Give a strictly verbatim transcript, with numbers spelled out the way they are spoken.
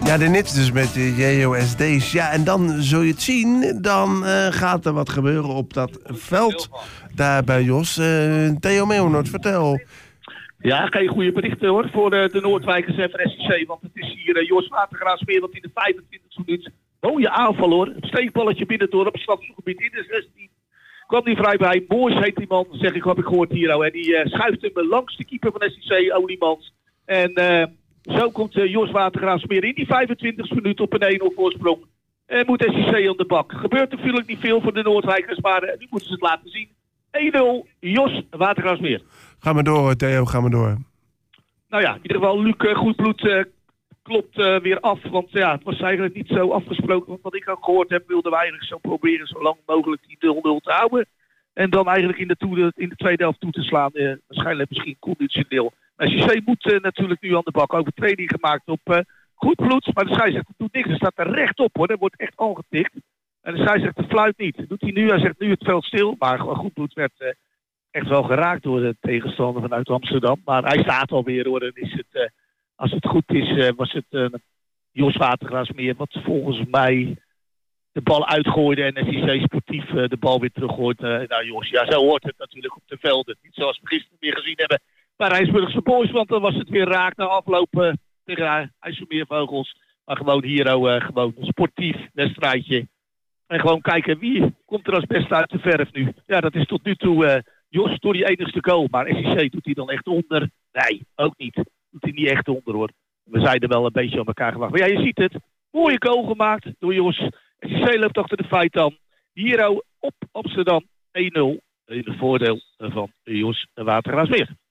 Ja, de nits dus met de J O S D's. Ja, en dan zul je het zien. Dan uh, gaat er wat gebeuren op dat veld daar bij Jos. Uh, Theo Meeuwnoord, vertel. Ja, geen goede berichten hoor voor uh, de Noordwijkers en voor S C C. Want het is hier uh, Jos Watergraafsmeer wat in de vijfentwintigste minuut. Mooie aanval hoor. Het steekballetje binnen door op het strafschopgebied in de zestien. Kwam die vrij bij. Moois heet die man, zeg ik, heb ik gehoord hier. En die uh, schuift hem langs de keeper van S C C, Oliemans. En uh, zo komt uh, Jos Watergraafsmeer in die vijfentwintigste minuut op een één nul voorsprong. En moet S C C aan de bak. Gebeurt natuurlijk niet veel voor de Noordwijkers, maar uh, nu moeten ze het laten zien. één nul, Jos Watergraafsmeer. Ga maar door, Theo, ga maar door. Nou ja, in ieder geval, Luc uh, Goedbloed uh, klopt uh, weer af. Want ja, het was eigenlijk niet zo afgesproken. Want wat ik ook gehoord heb, wilden wij eigenlijk zo proberen zo lang mogelijk die nul nul te houden. En dan eigenlijk in de, toe, in de tweede helft toe te slaan. Uh, waarschijnlijk misschien conditioneel. S C C moet uh, natuurlijk nu aan de bak. Overtreding gemaakt op uh, Goedbloed. Maar de scheidsrechter doet niks. Er staat er rechtop hoor. Er wordt echt aangetikt. En de scheidsrechter fluit niet. Dat doet hij nu. Hij zegt nu het veld stil. Maar Goedbloed werd uh, echt wel geraakt door de tegenstander vanuit Amsterdam. Maar hij staat alweer hoor. En is het, uh, als het goed is, uh, was het uh, Jos Watergraafsmeer wat volgens mij de bal uitgooide. En S C C sportief uh, de bal weer teruggooit uh, naar Jos. Ja, zo hoort het natuurlijk op de velden. Niet zoals we gisteren weer gezien hebben bij Rijnsburgse Boys. Want dan was het weer raak na aflopen tegen IJsselmeervogels. Maar gewoon hier uh, gewoon een sportief wedstrijdje. En gewoon kijken wie komt er als beste uit de verf nu. Ja, dat is tot nu toe uh, Jos door die enigste goal. Maar S C C doet hij dan echt onder? Nee, ook niet. Doet hij niet echt onder hoor. We zijn er wel een beetje aan elkaar gewacht. Maar ja, je ziet het. Mooie goal gemaakt door Jos. S C C loopt achter de feit aan. Hier op Amsterdam één nul. In het voordeel van Jos Watergraafsmeer.